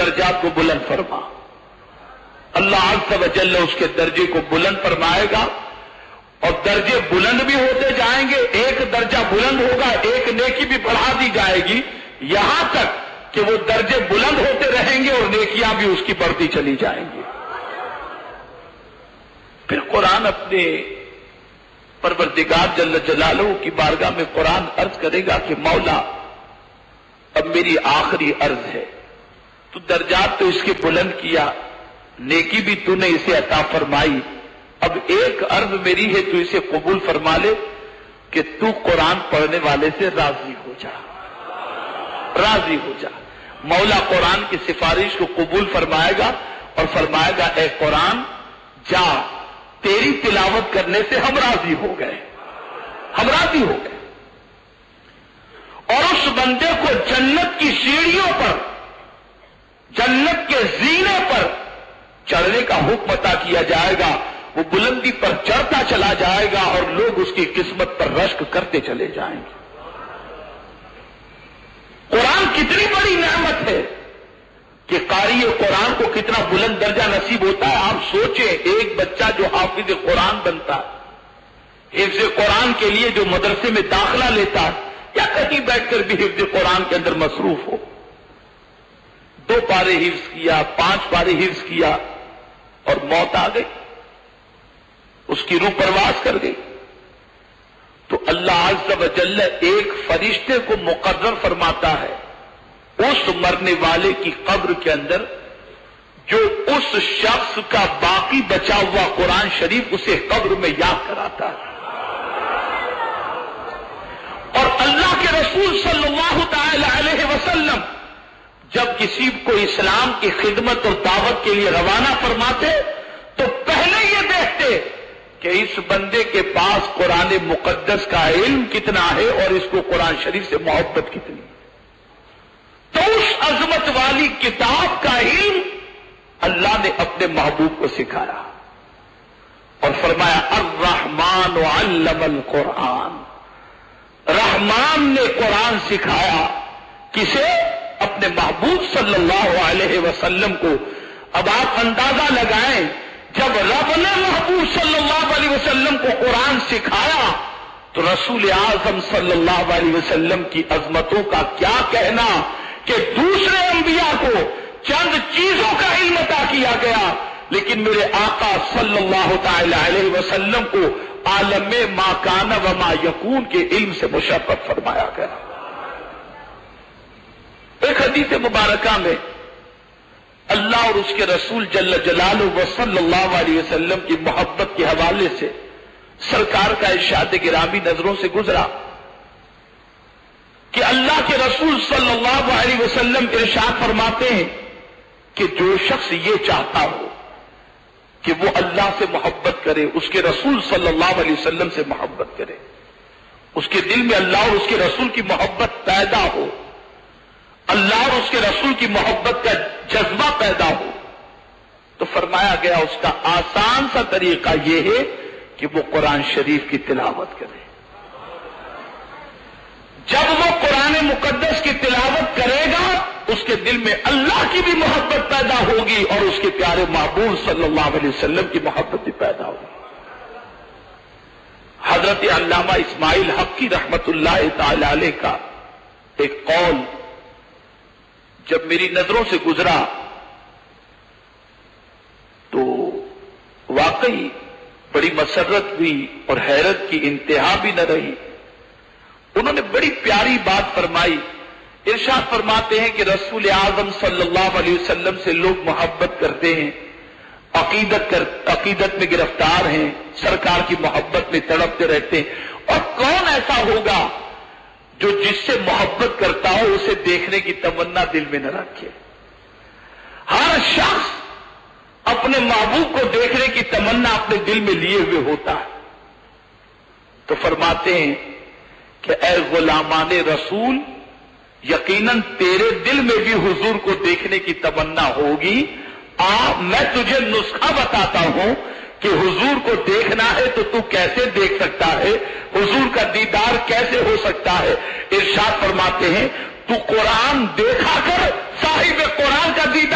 درجات کو بلند فرما. اللہ عز و جل اس کے درجے کو بلند فرمائے گا اور درجے بلند بھی ہوتے جائیں گے. ایک درجہ بلند ہوگا, ایک نیکی بھی بڑھا دی جائے گی, یہاں تک کہ وہ درجے بلند ہوتے رہیں گے اور نیکیاں بھی اس کی بڑھتی چلی جائیں گی. پھر قرآن اپنے پروردگار جل جلالہ کی بارگاہ میں قرآن عرض کرے گا کہ مولا اب میری آخری عرض ہے, تو درجات تو اس کے بلند کیا, نیکی بھی تو نے اسے عطا فرمائی, اب ایک عرض میری ہے تو اسے قبول فرما لے کہ تو قرآن پڑھنے والے سے راضی ہو جا, راضی ہو جا. مولا قرآن کی سفارش کو قبول فرمائے گا اور فرمائے گا اے قرآن جا, تیری تلاوت کرنے سے ہم راضی ہو گئے, ہم راضی ہو گئے. اور اس بندے کو جنت کی سیڑھیوں پر, جنت کے زینے پر چڑھنے کا حکم عطا کیا جائے گا. وہ بلندی پر چڑھتا چلا جائے گا اور لوگ اس کی قسمت پر رشک کرتے چلے جائیں گے. قرآن کتنی بڑی نعمت ہے کہ قاری قرآن کو کتنا بلند درجہ نصیب ہوتا ہے. آپ سوچیں ایک بچہ جو حافظ قرآن بنتا ہے, حفظ قرآن کے لیے جو مدرسے میں داخلہ لیتا ہے یا کہیں بیٹھ کر بھی حفظ قرآن کے اندر مصروف ہو, 2 پارے حفظ کیا, 5 پارے حفظ کیا اور موت آ گئی, اس کی روح پرواز کر گئی, تو اللہ عز و جل ایک فرشتے کو مقرر فرماتا ہے اس مرنے والے کی قبر کے اندر جو اس شخص کا باقی بچا ہوا قرآن شریف اسے قبر میں یاد کراتا ہے. اور اللہ کے رسول صلی اللہ تعالی علیہ وسلم جب کسی کو اسلام کی خدمت اور دعوت کے لیے روانہ فرماتے تو پہلے یہ دیکھتے کہ اس بندے کے پاس قرآن مقدس کا علم کتنا ہے اور اس کو قرآن شریف سے محبت کتنی. تو اس عظمت والی کتاب کا علم اللہ نے اپنے محبوب کو سکھایا اور فرمایا الرحمن علم القرآن. رحمان نے قرآن سکھایا کسے؟ اپنے محبوب صلی اللہ علیہ وسلم کو. اب آپ اندازہ لگائیں جب رب نے محبوب صلی اللہ علیہ وسلم کو قرآن سکھایا تو رسول اعظم صلی اللہ علیہ وسلم کی عظمتوں کا کیا کہنا کہ دوسرے انبیاء کو چند چیزوں کا علم عطا کیا گیا, لیکن میرے آقا صلی اللہ تعالی علیہ وسلم کو عالم ما کان و ما یکون کے علم سے مشرف فرمایا گیا. ایک حدیث مبارکہ میں اللہ اور اس کے رسول جل جلالہ و صلی اللہ علیہ وسلم کی محبت کے حوالے سے سرکار کا ارشاد گرامی نظروں سے گزرا کہ اللہ کے رسول صلی اللہ علیہ وسلم ارشاد فرماتے ہیں کہ جو شخص یہ چاہتا ہو کہ وہ اللہ سے محبت کرے, اس کے رسول صلی اللہ علیہ وسلم سے محبت کرے, اس کے دل میں اللہ اور اس کے رسول کی محبت پیدا ہو, اللہ اور اس کے رسول کی محبت کا جذبہ پیدا ہو, تو فرمایا گیا اس کا آسان سا طریقہ یہ ہے کہ وہ قرآن شریف کی تلاوت کرے. جب وہ قرآن مقدس کی تلاوت کرے گا اس کے دل میں اللہ کی بھی محبت پیدا ہوگی اور اس کے پیارے محبوب صلی اللہ علیہ وسلم کی محبت بھی پیدا ہوگی. حضرت علامہ اسماعیل حقی رحمت اللہ تعالی علیہ کا ایک قول جب میری نظروں سے گزرا تو واقعی بڑی مسرت ہوئی اور حیرت کی انتہا بھی نہ رہی. انہوں نے بڑی پیاری بات فرمائی. ارشاد فرماتے ہیں کہ رسول اعظم صلی اللہ علیہ وسلم سے لوگ محبت کرتے ہیں, عقیدت میں گرفتار ہیں, سرکار کی محبت میں تڑپتے رہتے ہیں, اور کون ایسا ہوگا جو جس سے محبت کرتا ہو اسے دیکھنے کی تمنا دل میں نہ رکھے. ہر شخص اپنے محبوب کو دیکھنے کی تمنا اپنے دل میں لیے ہوئے ہوتا ہے. تو فرماتے ہیں کہ اے غلامان رسول, یقیناً تیرے دل میں بھی حضور کو دیکھنے کی تمنا ہوگی. میں تجھے نسخہ بتاتا ہوں کہ حضور کو دیکھنا ہے تو کیسے دیکھ سکتا ہے, حضور کا دیدار کیسے ہو سکتا ہے. ارشاد فرماتے ہیں تو قرآن دیکھا کر, صاحب قرآن کا دیدار